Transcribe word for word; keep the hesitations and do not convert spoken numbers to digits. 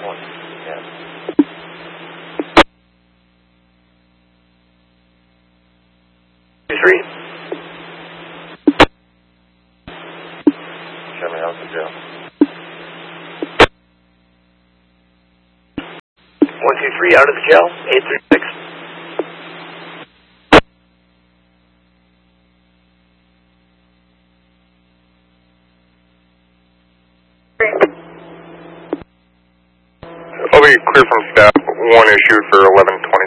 One, yeah. Three. Show me out the jail. One, two, three, out of the jail. Eight, three, six. I'll be clear from staff. One issue for eleven twenty.